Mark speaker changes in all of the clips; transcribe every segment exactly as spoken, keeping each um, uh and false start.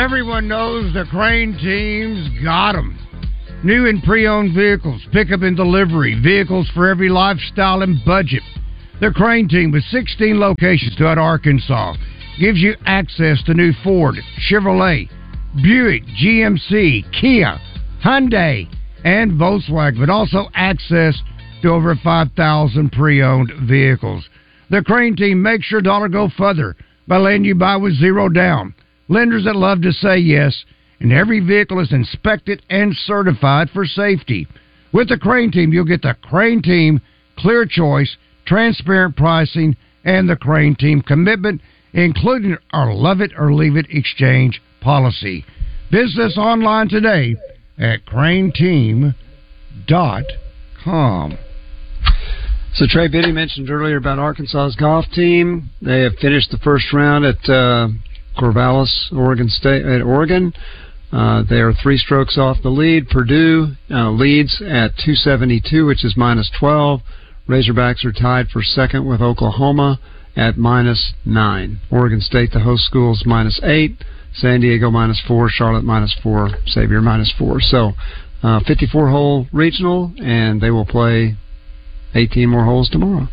Speaker 1: Everyone knows the Crane team's got them. New and pre-owned vehicles, pickup and delivery, vehicles for every lifestyle and budget. The Crane team, with sixteen locations throughout Arkansas, gives you access to new Ford, Chevrolet, Buick, G M C, Kia, Hyundai, and Volkswagen, but also access to over five thousand pre-owned vehicles. The Crane team makes your dollar go further by letting you buy with zero down. Lenders that love to say yes, and every vehicle is inspected and certified for safety. With the Crane team, you'll get the Crane team clear choice, transparent pricing, and the Crane team commitment, including our love it or leave it exchange policy. Visit us online today at crane team dot com.
Speaker 2: So Trey Biddy mentioned earlier about Arkansas's golf team. They have finished the first round at uh, Corvallis, Oregon State, at Oregon. Uh, they are three strokes off the lead. Purdue uh, leads at two seventy-two, which is minus twelve. Razorbacks are tied for second with Oklahoma at minus nine. Oregon State, the host school, is minus eight. San Diego minus four. Charlotte minus four. Xavier minus four. So uh, fifty-four hole regional, and they will play eighteen more holes tomorrow.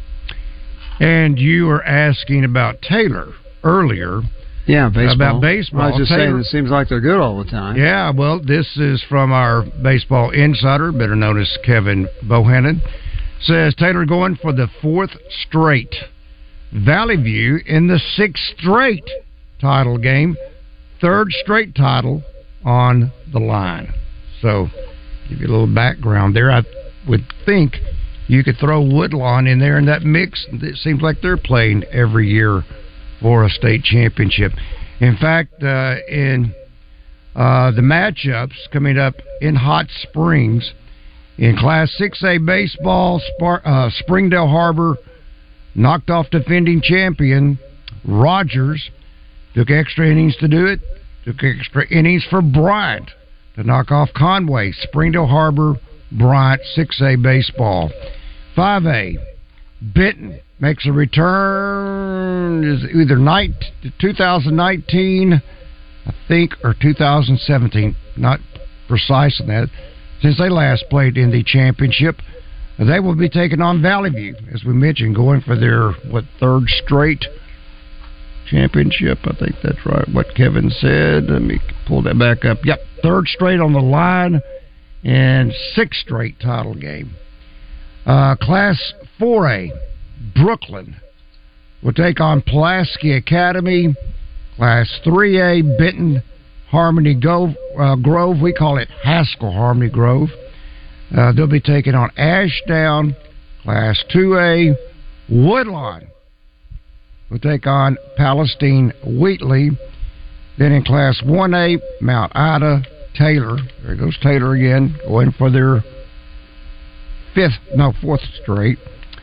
Speaker 1: And you were asking about Taylor earlier.
Speaker 2: Yeah, baseball.
Speaker 1: About baseball.
Speaker 2: I was just
Speaker 1: Taylor,
Speaker 2: saying it seems like they're good all the time.
Speaker 1: Yeah, well, this is from our baseball insider, better known as Kevin Bohannon. Says Taylor going for the fourth straight. Valley View in the sixth straight title game. Third straight title on the line. So, give you a little background there. I would think you could throw Woodlawn in there in that mix. It seems like they're playing every year for a state championship. In fact, uh, in uh, the matchups coming up in Hot Springs, in Class six A baseball, Spar- uh, Springdale Harbor knocked off defending champion Rogers. Took extra innings to do it. Took extra innings for Bryant to knock off Conway. Springdale Harbor, Bryant, six A baseball. five A, Benton makes a return, is either night, twenty nineteen, I think, or two thousand seventeen. Not precise on that. Since they last played in the championship, they will be taking on Valley View, as we mentioned, going for their, what, third straight championship. I think that's right, what Kevin said. Let me pull that back up. Yep, third straight on the line and sixth straight title game. Uh, Class four A, Brooklyn will take on Pulaski Academy. Class three A, Benton Harmony Grove. Uh, Grove. We call it Haskell Harmony Grove. Uh, they'll be taking on Ashdown. Class two A, Woodlawn will take on Palestine Wheatley. Then in Class one A, Mount Ida, Taylor. There goes Taylor again, going for their fifth, no, fourth straight.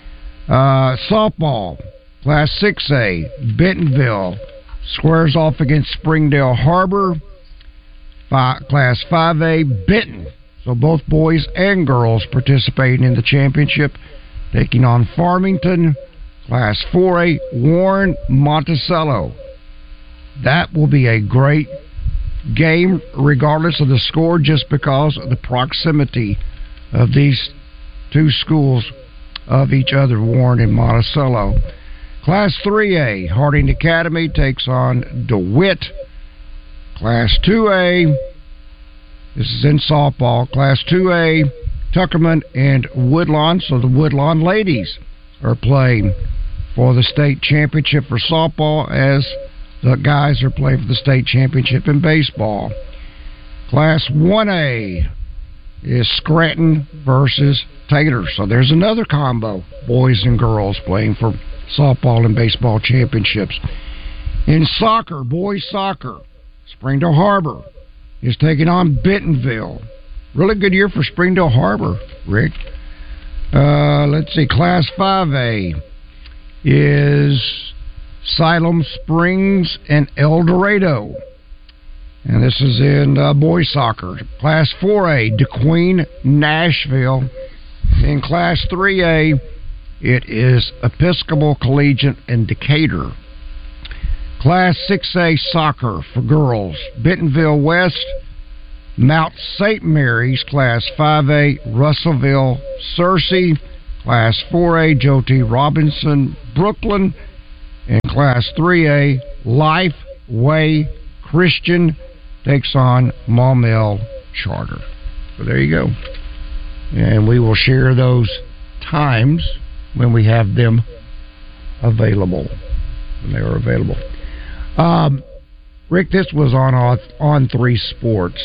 Speaker 1: Uh, softball, Class six A, Bentonville squares off against Springdale Harbor. Five, Class five A, Benton. So both boys and girls participating in the championship, taking on Farmington. Class four A, Warren Monticello. That will be a great game, regardless of the score, just because of the proximity of these two schools of each other, Warren and Monticello. Class three A, Harding Academy takes on DeWitt. Class two A, this is in softball. Class two A, Tuckerman and Woodlawn. So the Woodlawn ladies are playing for the state championship for softball, as the guys are playing for the state championship in baseball. Class one A is Scranton versus Taylor. So there's another combo, boys and girls playing for softball and baseball championships. In soccer, boys soccer, Springdale Harbor is taking on Bentonville. Really good year for Springdale Harbor, Rick. Uh, let's see, Class five A is Siloam Springs and El Dorado. And this is in uh, boys soccer. Class four A, DeQueen, Nashville. In Class three A, it is Episcopal Collegiate and Decatur. Class six A soccer for girls, Bentonville West, Mount Saint Mary's. Class five A, Russellville, Searcy. Class four A, Joe T. Robinson, Brooklyn. And Class three A, Lifeway Christian takes on Maumelle Charter. So there you go. And we will share those times when we have them available. When they are available. Um, Rick, this was on on three Sports.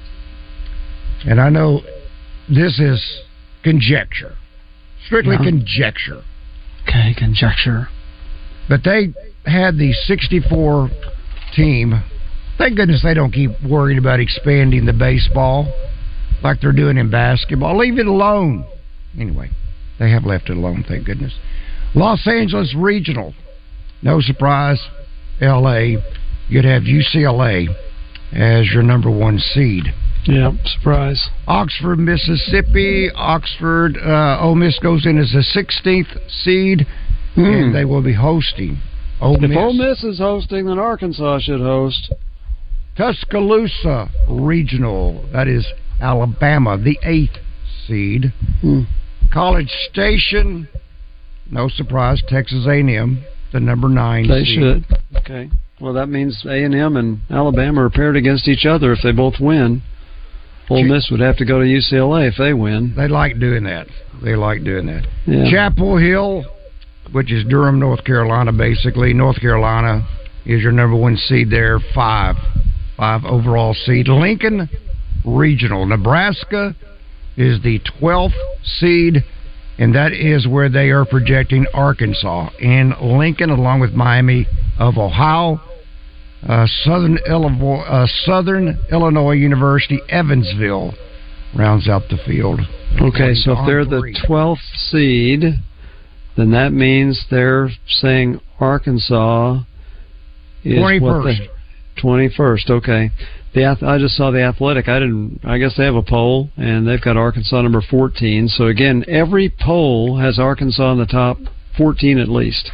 Speaker 1: And I know this is conjecture. Strictly yeah. conjecture.
Speaker 2: Okay, conjecture.
Speaker 1: But they had the sixty-four team. Thank goodness they don't keep worrying about expanding the baseball like they're doing in basketball. Leave it alone. Anyway, they have left it alone, thank goodness. Los Angeles Regional. No surprise, L A. You'd have U C L A as your number one seed.
Speaker 2: Yeah, surprise.
Speaker 1: Oxford, Mississippi. Oxford, uh, Ole Miss goes in as the sixteenth seed, mm. and they will be hosting Ole Miss.
Speaker 2: If Ole Miss is hosting, then Arkansas should host.
Speaker 1: Tuscaloosa Regional, that is Alabama, the eighth seed. Mm. College Station, no surprise, Texas A and M, the number nine
Speaker 2: they
Speaker 1: seed.
Speaker 2: They should. Okay. Well, that means A and M and Alabama are paired against each other if they both win. Ole Miss would have to go to U C L A if they win.
Speaker 1: They like doing that. They like doing that.
Speaker 2: Yeah.
Speaker 1: Chapel Hill, which is Durham, North Carolina, basically. North Carolina is your number one seed there, five. Five overall seed. Lincoln Regional. Nebraska is the twelfth seed, and that is where they are projecting Arkansas. And Lincoln, along with Miami of Ohio, uh, Southern Illinois, uh, Southern Illinois University, Evansville rounds out the field.
Speaker 2: Okay, so if they're the twelfth seed, then that means they're saying Arkansas is
Speaker 1: twenty-first.
Speaker 2: twenty-first, okay. The I just saw the Athletic. I didn't. I guess they have a poll, and they've got Arkansas number fourteen. So again, every poll has Arkansas in the top fourteen at least,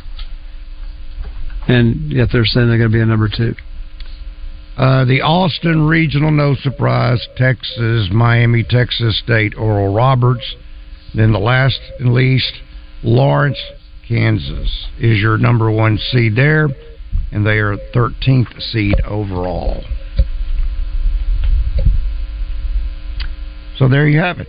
Speaker 2: and yet they're saying they're going to be a number two.
Speaker 1: Uh, the Austin Regional, no surprise. Texas, Miami, Texas State, Oral Roberts. Then the last and least, Lawrence, Kansas is your number one seed there, and they are thirteenth seed overall. So there you have it.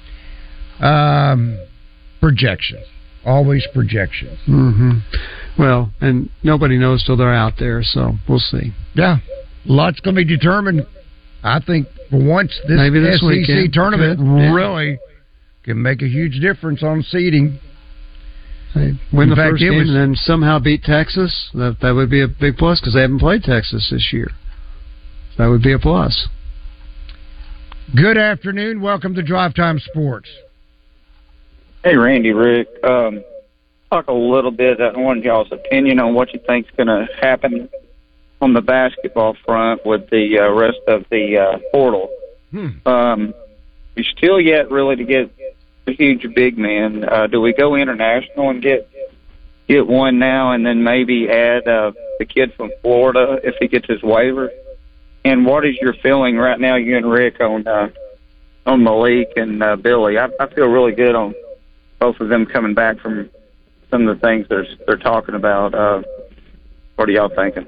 Speaker 1: Um, projections. Always projections.
Speaker 2: Mm-hmm. Well, and nobody knows till they're out there, so we'll see.
Speaker 1: Yeah. Lots going to be determined. I think for once this,
Speaker 2: Maybe this
Speaker 1: S E C
Speaker 2: weekend.
Speaker 1: tournament
Speaker 2: Good.
Speaker 1: really can make a huge difference on seeding.
Speaker 2: They win
Speaker 1: In
Speaker 2: the
Speaker 1: fact,
Speaker 2: first
Speaker 1: it
Speaker 2: game
Speaker 1: was-
Speaker 2: and then somehow beat Texas. That that would be a big plus because they haven't played Texas this year. That would be a plus.
Speaker 1: Good afternoon. Welcome to Drive Time Sports.
Speaker 3: Hey, Randy, Rick. Um, talk a little bit. I want y'all's opinion on what you think's going to happen on the basketball front with the uh, rest of the uh, portal.
Speaker 1: Hmm.
Speaker 3: Um, we're still yet really to get a huge big man. Uh, do we go international and get get one now, and then maybe add uh, the kid from Florida if he gets his waiver? And what is your feeling right now, you and Rick, on uh, on Malik and uh, Billy? I, I feel really good on both of them coming back from some of the things they're they're talking about. Uh, what are y'all thinking?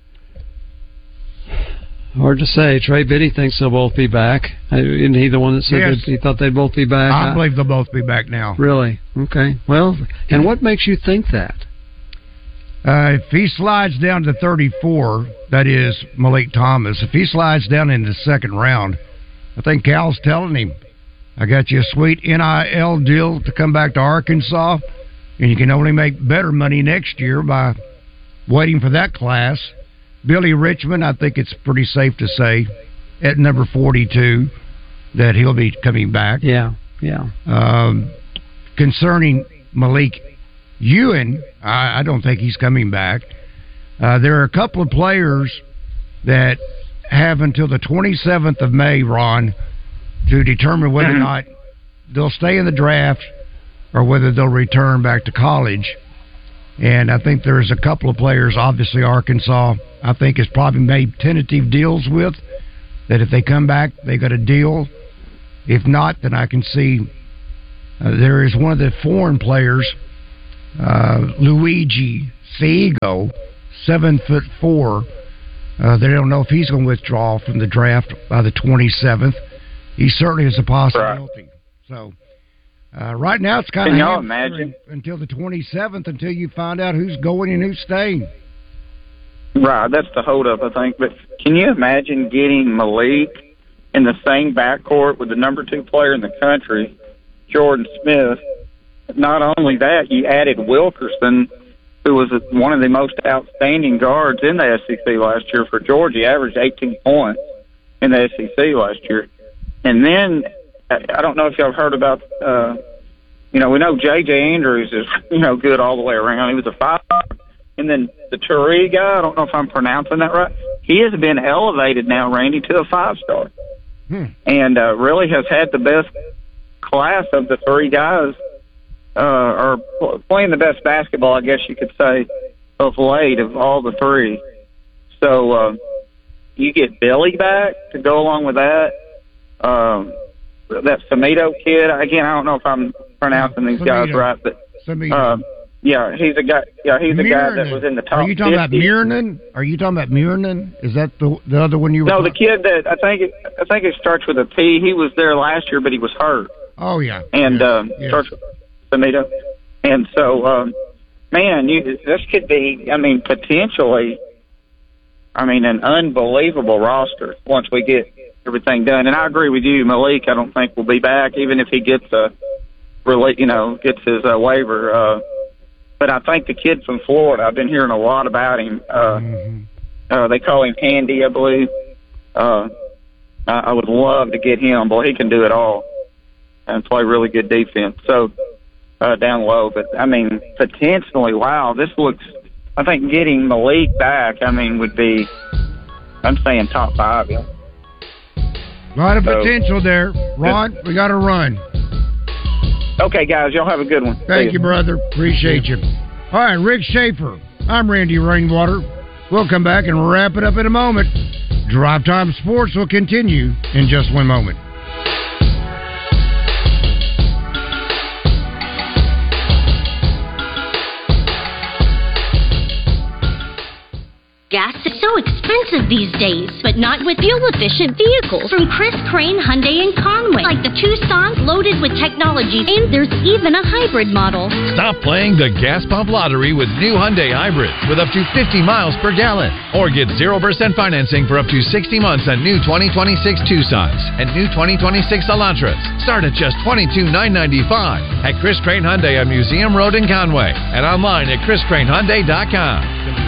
Speaker 2: Hard to say. Trey Biddy thinks they'll both be back. Isn't he the one that said
Speaker 1: Yes.
Speaker 2: that he thought they'd both be back?
Speaker 1: I believe they'll both be back now.
Speaker 2: Really? Okay. Well, and what makes you think that?
Speaker 1: Uh, if he slides down to thirty-four, that is Malik Thomas, if he slides down in the second round, I think Cal's telling him, I got you a sweet N I L deal to come back to Arkansas, and you can only make better money next year by waiting for that class. Billy Richmond, I think it's pretty safe to say, at number forty-two, that he'll be coming back.
Speaker 2: Yeah, yeah.
Speaker 1: Um, concerning Malik Ewan, I, I don't think he's coming back. Uh, there are a couple of players that have until the twenty-seventh of May, Ron, to determine whether or not they'll stay in the draft or whether they'll return back to college. And I think there's a couple of players, obviously Arkansas, I think has probably made tentative deals with, that if they come back, they got a deal. If not, then I can see uh, there is one of the foreign players, uh, Luigi Figo, seven foot four. Uh, they don't know if he's going to withdraw from the draft by the twenty-seventh. He certainly is a possibility. Right. So uh, right now it's kind
Speaker 3: Can
Speaker 1: of
Speaker 3: y'all imagine
Speaker 1: until the twenty-seventh until you find out who's going and who's staying.
Speaker 3: Right, that's the holdup, I think. But can you imagine getting Malik in the same backcourt with the number two player in the country, Jordan Smith? Not only that, you added Wilkerson, who was one of the most outstanding guards in the S E C last year for Georgia. He averaged eighteen points in the S E C last year. And then, I don't know if y'all heard about, uh, you know, we know J J Andrews is, you know, good all the way around. He was a five. And then the Turi guy, I don't know if I'm pronouncing that right, he has been elevated now, Randy, to a five-star. Hmm. And uh, really has had the best class of the three guys, uh, or playing the best basketball, I guess you could say, of late, of all the three. So uh, you get Billy back to go along with that. Um, that Samito kid, again, I don't know if I'm pronouncing these Samito. guys right, but uh, yeah, he's a guy. Yeah, he's a guy that was in the top.
Speaker 1: Are you talking
Speaker 3: fifty.
Speaker 1: About Miernan? Are you talking about Miernan? Is that the the other one you were?
Speaker 3: No,
Speaker 1: talking?
Speaker 3: the kid that I think it, I think it starts with a P. He was there last year, but he was hurt.
Speaker 1: Oh yeah,
Speaker 3: and
Speaker 1: yes.
Speaker 3: Um,
Speaker 1: yes.
Speaker 3: starts with Samito, and so um, man, you this could be. I mean, potentially. I mean, an unbelievable roster once we get everything done. And I agree with you, Malik. I don't think will be back, even if he gets a, you know, gets his uh, waiver. Uh, but I think the kid from Florida, I've been hearing a lot about him. Uh, mm-hmm. uh, they call him Handy, I believe. Uh, I, I would love to get him. Boy, he can do it all and play really good defense. So uh, down low, but I mean, potentially, wow, this looks. I think getting Malik back, I mean, would be. I'm saying top five. Yeah.
Speaker 1: A lot of so, potential there, Ron. We got to run.
Speaker 3: Okay, guys, y'all have a good one.
Speaker 1: Thank you, brother. Appreciate you. All right, Rick Schaefer. I'm Randy Rainwater. We'll come back and wrap it up in a moment. Drive Time Sports will continue in just one moment.
Speaker 4: Gas is so expensive these days, but not with fuel-efficient vehicles from Chris Crane Hyundai in Conway, like the Tucson loaded with technology, and there's even a hybrid model.
Speaker 5: Stop playing the gas pump lottery with new Hyundai hybrids with up to fifty miles per gallon, or get zero percent financing for up to sixty months on new twenty twenty-six Tucsons and new twenty twenty-six Elantras. Start at just twenty-two thousand nine hundred ninety-five dollars at Chris Crane Hyundai on Museum Road in Conway and online at chris crane hyundai dot com.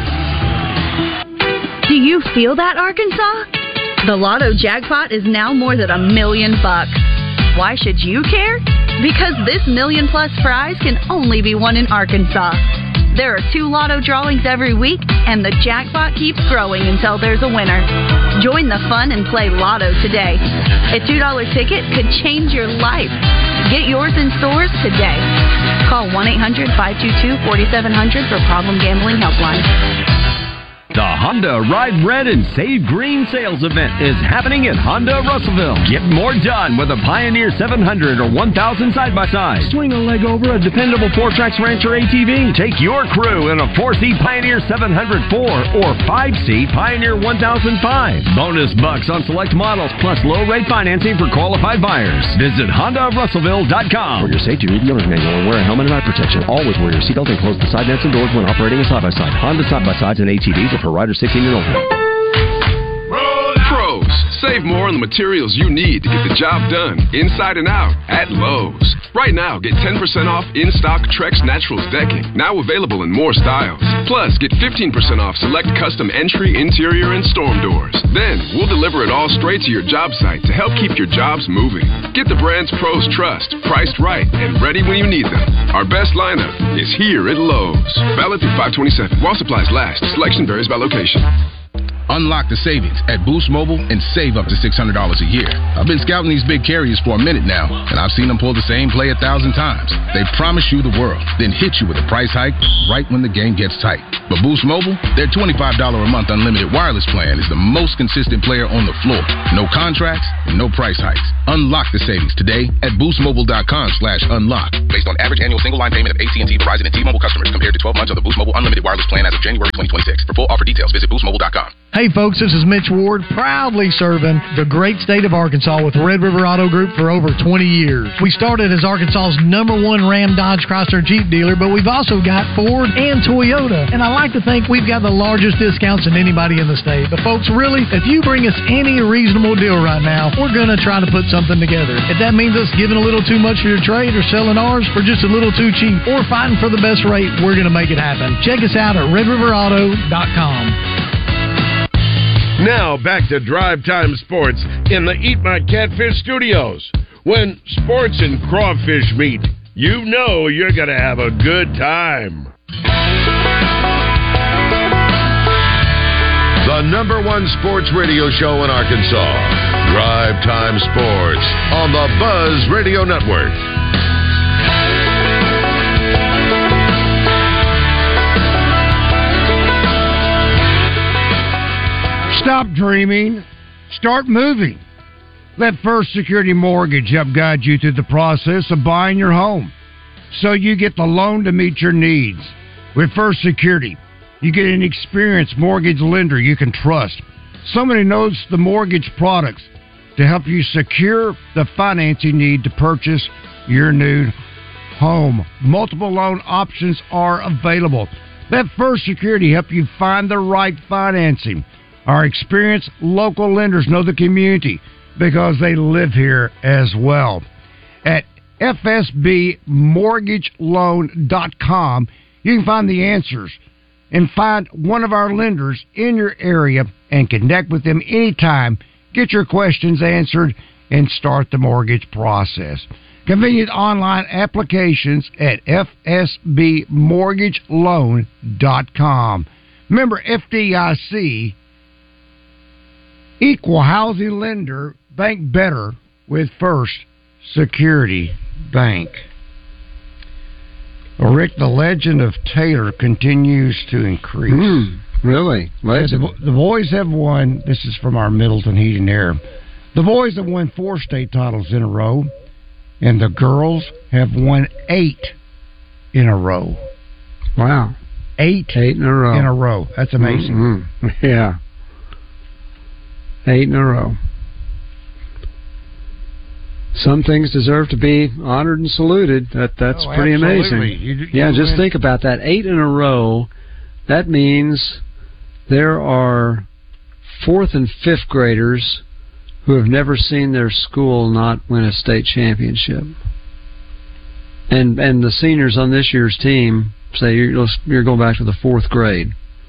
Speaker 6: Do you feel that, Arkansas? The Lotto jackpot is now more than a million bucks. Why should you care? Because this million plus prize can only be won in Arkansas. There are two Lotto drawings every week, and the jackpot keeps growing until there's a winner. Join the fun and play Lotto today. A two dollar ticket could change your life. Get yours in stores today. Call one eight hundred five two two four seven zero zero for Problem Gambling Helpline.
Speaker 7: The Honda Ride Red and Save Green sales event is happening at Honda Russellville. Get more done with a Pioneer seven hundred or one thousand side-by-side. Swing a leg over a dependable four-tracks Rancher A T V. Take your crew in a four-seat Pioneer seven hundred four or five-seat Pioneer one thousand five. Bonus bucks on select models plus low-rate financing for qualified buyers. Visit Honda Russellville dot com. For your safety, read the owner's manual and wear a helmet and eye protection. Always wear your seatbelt and close the side nets and doors when operating a side-by-side. Honda side-by-sides and A T Vs for riders sixteen and older.
Speaker 8: Pros, save more on the materials you need to get the job done, inside and out, at Lowe's. Right now, get ten percent off in-stock Trex Naturals decking, now available in more styles. Plus, get fifteen percent off select custom entry, interior, and storm doors. Then, we'll deliver it all straight to your job site to help keep your jobs moving. Get the brands pros trust, priced right, and ready when you need them. Our best lineup is here at Lowe's. Valid through five twenty-seven. While supplies last, selection varies by location.
Speaker 9: Unlock the savings at Boost Mobile and save up to six hundred dollars a year. I've been scouting these big carriers for a minute now, and I've seen them pull the same play a thousand times. They promise you the world, then hit you with a price hike right when the game gets tight. But Boost Mobile, their twenty-five dollars a month unlimited wireless plan is the most consistent player on the floor. No contracts and no price hikes. Unlock the savings today at boostmobile.com slash unlock. Based on average annual single line payment of A T and T, Verizon, and T-Mobile customers compared to twelve months of the Boost Mobile unlimited wireless plan as of January twenty twenty-six. For full offer details, visit boost mobile dot com.
Speaker 10: Hey folks, this is Mitch Ward, proudly serving the great state of Arkansas with Red River Auto Group for over twenty years. We started as Arkansas's number one Ram Dodge Chrysler Jeep dealer, but we've also got Ford and Toyota. And I like to think we've got the largest discounts than anybody in the state. But folks, really, if you bring us any reasonable deal right now, we're going to try to put something together. If that means us giving a little too much for your trade or selling ours for just a little too cheap or fighting for the best rate, we're going to make it happen. Check us out at red river auto dot com.
Speaker 11: Now back to Drive Time Sports in the Eat My Catfish studios. When sports and crawfish meet, you know you're going to have a good time. The number one sports radio show in Arkansas, Drive Time Sports on the Buzz Radio Network.
Speaker 1: Stop dreaming. Start moving. Let First Security Mortgage help guide you through the process of buying your home so you get the loan to meet your needs. With First Security, you get an experienced mortgage lender you can trust, someone who knows the mortgage products to help you secure the financing you need to purchase your new home. Multiple loan options are available. Let First Security help you find the right financing. Our experienced local lenders know the community because they live here as well. At F S B mortgage loan dot com, you can find the answers and find one of our lenders in your area and connect with them anytime. Get your questions answered and start the mortgage process. Convenient online applications at F S B mortgage loan dot com. Member F D I C, equal housing lender, bank better with First Security Bank. Well, Rick, the legend of Taylor continues to increase.
Speaker 2: Mm, really? Legend.
Speaker 1: The, the boys have won. This is from our Middleton Heat and Air. The boys have won four state titles in a row, and the girls have won eight in a row.
Speaker 2: Wow.
Speaker 1: Eight,
Speaker 2: eight in a row.
Speaker 1: In a row. That's amazing.
Speaker 2: Mm-hmm. Yeah. Eight in a row. Some things deserve to be honored and saluted. That that's
Speaker 1: oh,
Speaker 2: pretty
Speaker 1: absolutely.
Speaker 2: amazing.
Speaker 1: You, you
Speaker 2: yeah, just
Speaker 1: win.
Speaker 2: think about that. Eight in a row. That means there are fourth and fifth graders who have never seen their school not win a state championship. And and the seniors on this year's team say you're, you're going back to the fourth grade,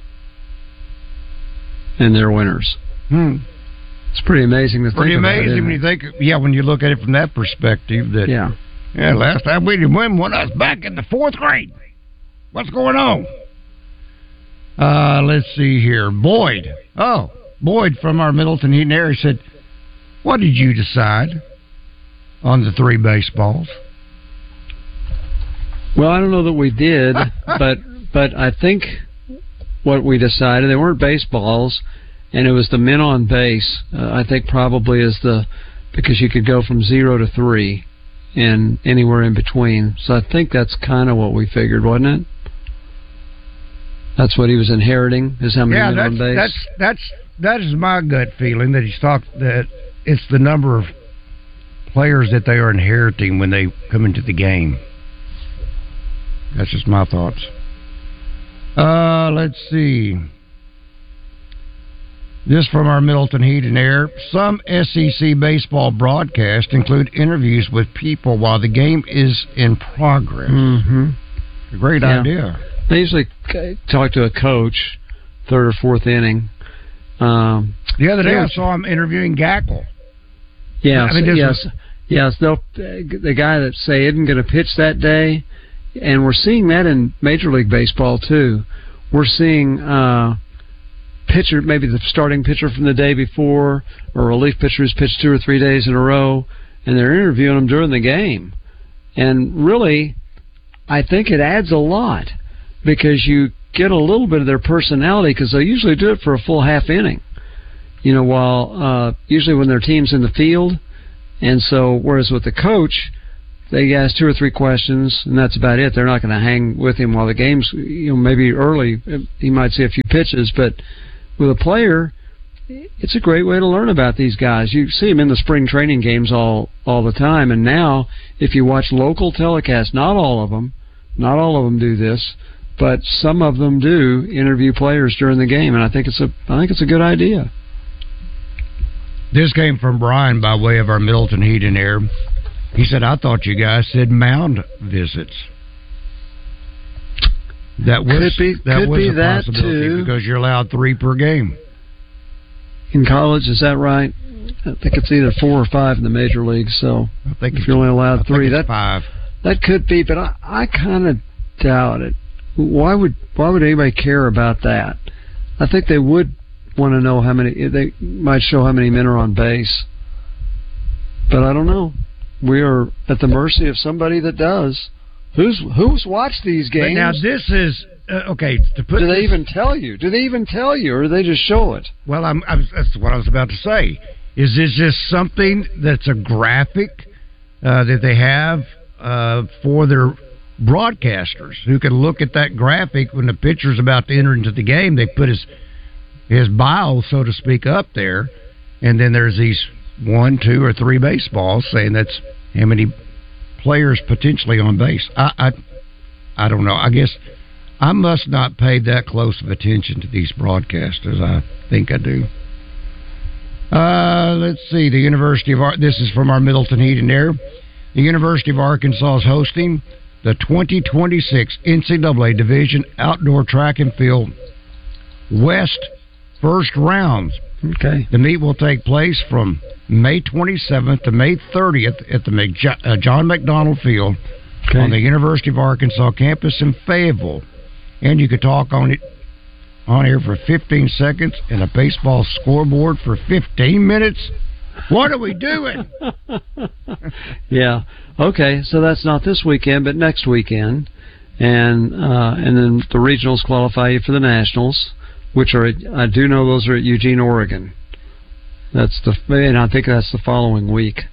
Speaker 2: and they're winners.
Speaker 1: Hmm.
Speaker 2: It's pretty amazing to
Speaker 1: pretty
Speaker 2: think about.
Speaker 1: Pretty amazing when you think, yeah, when you look at it from that perspective. That
Speaker 2: yeah,
Speaker 1: yeah. Last time we didn't win one, I was back in the fourth grade. What's going on? Uh, let's see here. Boyd. Oh, Boyd from our Middleton Heat and Air said, "What did you decide on the three baseballs?"
Speaker 2: Well, I don't know that we did, but but I think what we decided, they weren't baseballs. And it was the men on base, uh, I think probably is the, because you could go from zero to three and anywhere in between. So I think that's kind of what we figured, wasn't it? That's what he was inheriting, is how many
Speaker 1: yeah,
Speaker 2: men
Speaker 1: that's,
Speaker 2: on base?
Speaker 1: that's, that's, that is my gut feeling, that he's talked, that it's the number of players that they are inheriting when they come into the game. That's just my thoughts. Uh, let's see. This from our Middleton Heat and Air. Some S E C baseball broadcasts include interviews with people while the game is in progress.
Speaker 2: Mm-hmm.
Speaker 1: A great
Speaker 2: yeah.
Speaker 1: idea.
Speaker 2: They usually talk to a coach, third or fourth inning. Um,
Speaker 1: the other day I saw him interviewing Gackle.
Speaker 2: Yes,
Speaker 1: I mean,
Speaker 2: yes, yes. They'll, the guy that say isn't going to pitch that day, and we're seeing that in Major League Baseball too. We're seeing... Uh, pitcher, maybe the starting pitcher from the day before, or a relief pitcher who's pitched two or three days in a row, and they're interviewing them during the game. And really, I think it adds a lot because you get a little bit of their personality because they usually do it for a full half inning. You know, while uh, usually when their team's in the field, and so whereas with the coach, they ask two or three questions, and that's about it. They're not going to hang with him while the game's, you know, maybe early. He might see a few pitches, but with a player, it's a great way to learn about these guys. You see them in the spring training games all, all the time, and now if you watch local telecasts, not all of them, not all of them do this, but some of them do interview players during the game, and I think it's a, I think it's a good idea.
Speaker 1: This came from Brian by way of our Middleton Heat and Air. He said, I thought you guys said mound visits. That was,
Speaker 2: could be,
Speaker 1: that
Speaker 2: could
Speaker 1: was
Speaker 2: be
Speaker 1: a
Speaker 2: that
Speaker 1: possibility
Speaker 2: too.
Speaker 1: Because you're allowed three per game.
Speaker 2: In college, is that right? I think it's either four or five in the major leagues, so
Speaker 1: I think
Speaker 2: if you're only allowed
Speaker 1: I
Speaker 2: three,
Speaker 1: think it's
Speaker 2: that,
Speaker 1: five.
Speaker 2: That could be, but I, I kind of doubt it. Why would why would anybody care about that? I think they would want to know how many, they might show how many men are on base. But I don't know. We are at the mercy of somebody that does. Who's who's watched these games?
Speaker 1: But now this is uh, okay. To put
Speaker 2: do they
Speaker 1: this,
Speaker 2: even tell you? Do they even tell you, or do they just show it?
Speaker 1: Well, I'm, I'm, that's what I was about to say. Is this just something that's a graphic uh, that they have uh, for their broadcasters who can look at that graphic when the pitcher's about to enter into the game? They put his his bio, so to speak, up there, and then there's these one, two, or three baseballs saying that's how many players potentially on base. I, I, I don't know. I guess I must not pay that close of attention to these broadcasts as I think I do. Uh, let's see. The University of Ar- this is from our Middleton Heat and Air. The University of Arkansas is hosting the twenty twenty-six N C double A Division Outdoor Track and Field West First Rounds.
Speaker 2: Okay.
Speaker 1: The meet will take place from May twenty-seventh to May thirtieth at the Mc- uh, John McDonald Field okay. on the University of Arkansas campus in Fayetteville. And you could talk on it on here for fifteen seconds and a baseball scoreboard for fifteen minutes. What are we doing?
Speaker 2: Yeah. Okay, so that's not this weekend, but next weekend. And uh, and then the regionals qualify you for the nationals, which are, I do know those are at Eugene, Oregon. That's the, and I think that's the following week.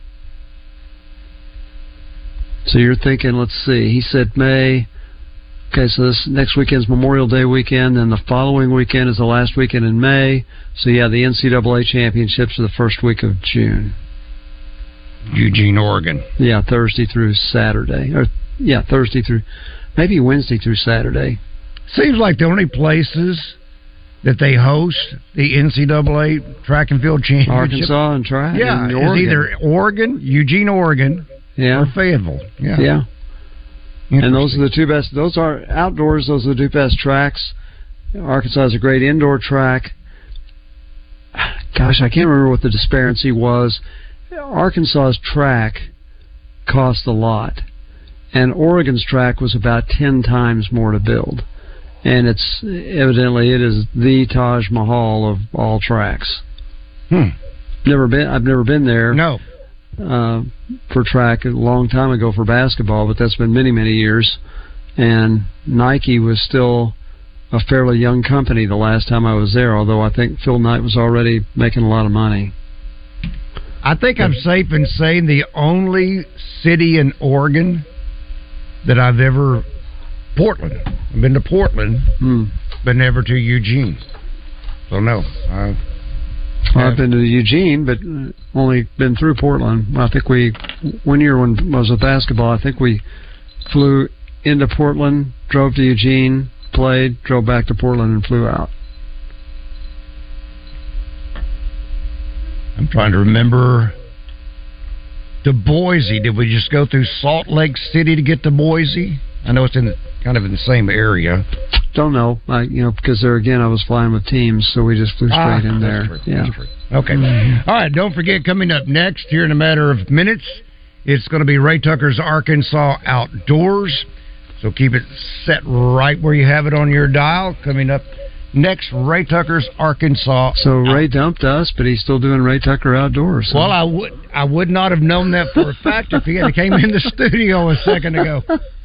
Speaker 2: So you're thinking, let's see, he said May. Okay, so this next weekend's Memorial Day weekend, and the following weekend is the last weekend in May. So yeah, the N C double A championships are the first week of June.
Speaker 1: Eugene, Oregon.
Speaker 2: Yeah, Thursday through Saturday. Or yeah, Thursday through, maybe Wednesday through Saturday.
Speaker 1: Seems like the only places that they host the N C double A track and field championship,
Speaker 2: Arkansas and track.
Speaker 1: Yeah,
Speaker 2: and
Speaker 1: it's either Oregon, Eugene, Oregon,
Speaker 2: yeah.
Speaker 1: or Fayetteville. Yeah,
Speaker 2: yeah. And those are the two best. Those are outdoors. Those are the two best tracks. Arkansas has a great indoor track. Gosh, I can't remember what the disparity was. Arkansas's track cost a lot, and Oregon's track was about ten times more to build. And it's evidently it is the Taj Mahal of all tracks.
Speaker 1: Hmm.
Speaker 2: Never been. I've never been there.
Speaker 1: No.
Speaker 2: Uh, for track a long time ago for basketball, but that's been many many years. And Nike was still a fairly young company the last time I was there. Although I think Phil Knight was already making a lot of money.
Speaker 1: I think I'm safe in saying the only city in Oregon that I've ever. Portland. I've been to Portland,
Speaker 2: hmm.
Speaker 1: but never to Eugene. So no, I've,
Speaker 2: well, I've been to Eugene, but only been through Portland. I think we one year when I was with basketball, I think we flew into Portland, drove to Eugene, played, drove back to Portland, and flew out.
Speaker 1: I'm trying to remember. To Boise, did we just go through Salt Lake City to get to Boise? I know it's in the, kind of in the same area.
Speaker 2: Don't know, I, you know, because there again, I was flying with teams, so we just flew straight
Speaker 1: ah,
Speaker 2: in there.
Speaker 1: True,
Speaker 2: yeah.
Speaker 1: Okay. Mm-hmm. All right. Don't forget, coming up next here in a matter of minutes, it's going to be Ray Tucker's Arkansas Outdoors. So keep it set right where you have it on your dial. Coming up next Ray Tucker's Arkansas.
Speaker 2: So Ray dumped us, but he's still doing Ray Tucker Outdoors. So.
Speaker 1: Well, I would I would not have known that for a fact if he had came in the studio a second ago.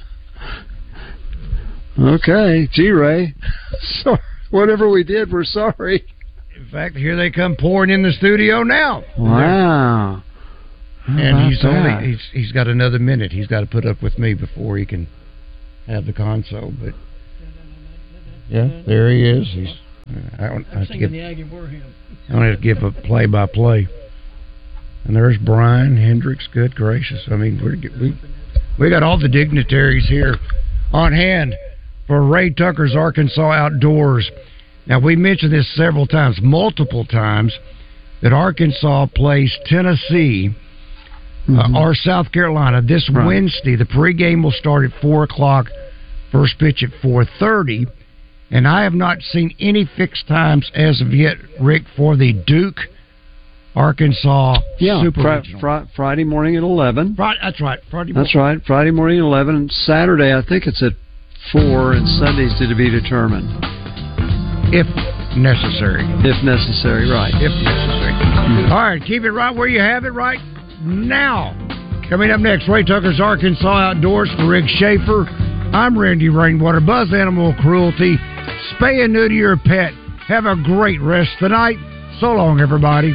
Speaker 2: Okay, gee, Ray. So, whatever we did, we're sorry.
Speaker 1: In fact, here they come pouring in the studio now.
Speaker 2: Wow. How
Speaker 1: and he's
Speaker 2: that?
Speaker 1: only he's he's got another minute. He's got to put up with me before he can have the console. But yeah, there he is. He's. I don't have to give. I don't have to give a play by play. And there's Brian Hendricks. Good gracious! I mean, we're, we we got all the dignitaries here on hand for Ray Tucker's Arkansas Outdoors. Now, we mentioned this several times, multiple times, that Arkansas plays Tennessee mm-hmm. uh, or South Carolina this right. Wednesday. The pregame will start at four o'clock, first pitch at four thirty. And I have not seen any fixed times as of yet, Rick, for the Duke Arkansas
Speaker 2: yeah,
Speaker 1: Super
Speaker 2: fr-
Speaker 1: Regional.
Speaker 2: Fr- Friday morning at eleven.
Speaker 1: Friday, that's right. Friday morning.
Speaker 2: That's right. Friday morning at eleven. And Saturday, I think it's at four, and Sunday's to be determined.
Speaker 1: If necessary.
Speaker 2: If necessary, right.
Speaker 1: If necessary. Mm-hmm. All right, keep it right where you have it right now. Coming up next, Ray Tucker's Arkansas Outdoors for Rick Schaefer. I'm Randy Rainwater. Buzz Animal Cruelty. Spay and neuter your pet. Have a great rest tonight. So long, everybody.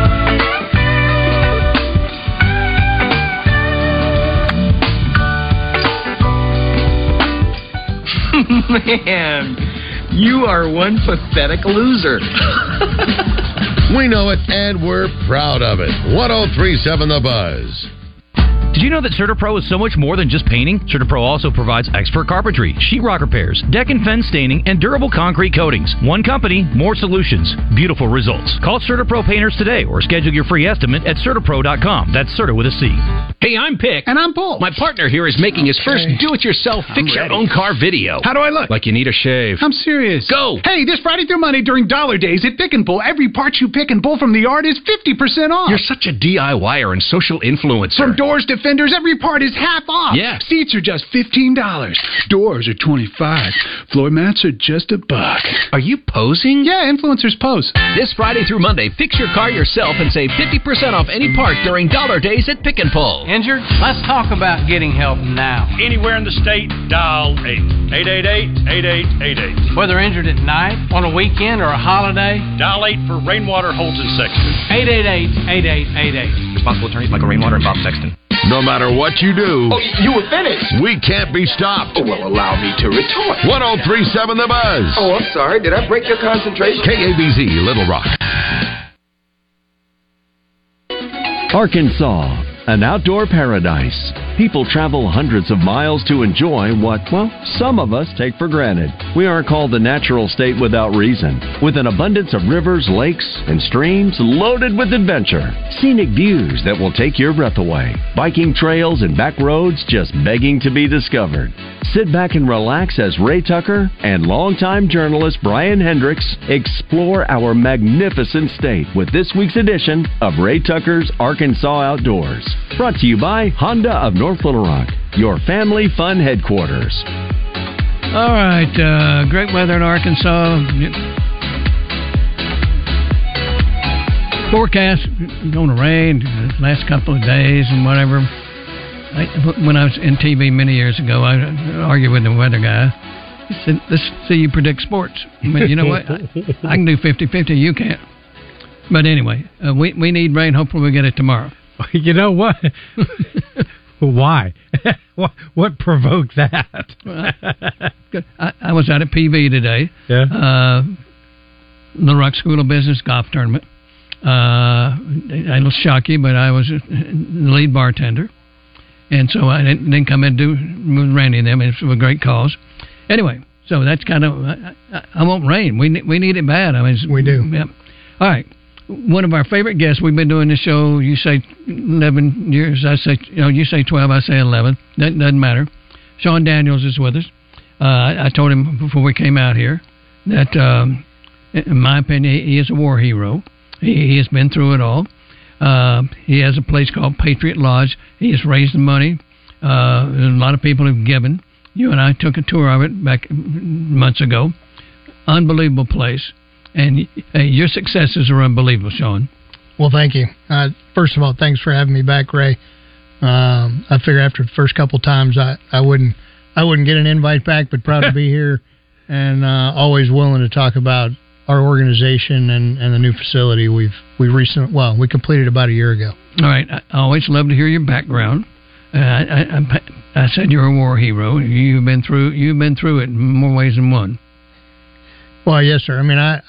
Speaker 12: Man, you are one pathetic loser.
Speaker 13: We know it, and we're proud of it. ten thirty-seven The Buzz.
Speaker 14: Did you know that CertaPro is so much more than just painting? CertaPro also provides expert carpentry, sheetrock repairs, deck and fence staining, and durable concrete coatings. One company, more solutions, beautiful results. Call CertaPro Painters today or schedule your free estimate at Certapro dot com. That's Certa with a C.
Speaker 15: Hey, I'm Pick. And I'm Paul. My partner here is making his first hey. do-it-yourself fix-your-own-car video. How do I look? Like you need a shave. I'm serious. Go! Hey, this Friday through Monday during Dollar Days at Pick and Pull, every part you pick and pull from the yard is fifty percent off. You're such a DIYer and social influencer. From doors to fenders, every part is half off. Yeah. Seats are just fifteen dollars. Doors are twenty-five dollars. Floor mats are just a buck. Are you posing? Yeah, influencers pose.
Speaker 16: This Friday through Monday, fix your car yourself and save fifty percent off any part during Dollar Days at Pick and Pull.
Speaker 17: Injured? Let's talk about getting help now.
Speaker 18: Anywhere in the state, dial eight. eight eight eight, eight eight eight eight.
Speaker 17: Whether injured at night, on a weekend, or a holiday,
Speaker 18: dial eight for Rainwater, Holton, Sexton.
Speaker 17: eight eight eight, eight eight eight eight.
Speaker 16: Responsible attorneys Michael Rainwater and Bob Sexton.
Speaker 13: No matter what you do,
Speaker 19: oh, you were finished.
Speaker 13: We can't be stopped.
Speaker 19: Oh, well, allow me to retort.
Speaker 13: ten thirty-seven The Buzz.
Speaker 19: Oh, I'm sorry. Did I break your concentration?
Speaker 13: K A B Z, Little Rock.
Speaker 7: Arkansas, an outdoor paradise. People travel hundreds of miles to enjoy what, well, some of us take for granted. We aren't called the natural state without reason. With an abundance of rivers, lakes, and streams loaded with adventure. Scenic views that will take your breath away. Biking trails and back roads just begging to be discovered. Sit back and relax as Ray Tucker and longtime journalist Brian Hendricks explore our magnificent state with this week's edition of Ray Tucker's Arkansas Outdoors. Brought to you by Honda of North Little Rock, your family fun headquarters.
Speaker 10: All right, uh, great weather in Arkansas. Forecast going to rain the last couple of days and whatever. I, when I was in T V many years ago, I argued with the weather guy. He said, "Let's see you predict sports." I mean, you know what? I, I can do fifty-fifty. You can't. But anyway, uh, we we need rain. Hopefully, we get it tomorrow.
Speaker 20: You know what? Why? what, what provoked that?
Speaker 10: I, I was out at P V today.
Speaker 20: Yeah.
Speaker 10: Uh, Little Rock School of Business golf tournament. Uh, it'll shock you, but I was the lead bartender. And so I didn't, didn't come in and do with Randy and them. It was a great cause. Anyway, so that's kind of, I, I, I want rain. We we need it bad. I mean,
Speaker 1: we do.
Speaker 10: Yeah. All right. One of our favorite guests, we've been doing this show, you say eleven years, I say, you know, you say twelve, I say eleven. That doesn't matter. Sean Daniels is with us. Uh, I, I told him before we came out here that, um, in my opinion, he is a war hero. He, he has been through it all. Uh, he has a place called Patriot Lodge. He has raised the money. Uh, a lot of people have given. You and I took a tour of it back months ago.
Speaker 21: unbelievable place, and uh, your successes are unbelievable, Sean.
Speaker 22: Well, thank you. Uh, first of all, thanks for having me back, Ray. Um, I figure after the first couple times, I, I wouldn't I wouldn't get an invite back, but proud to be here, and uh, always willing to talk about our organization and, and the new facility we've we recently well we completed about a year ago.
Speaker 21: All right, I always love to hear your background. Uh, I, I, I said you're a war hero. You've been through you've been through it in more ways than one.
Speaker 22: Well, yes, sir. I mean, I,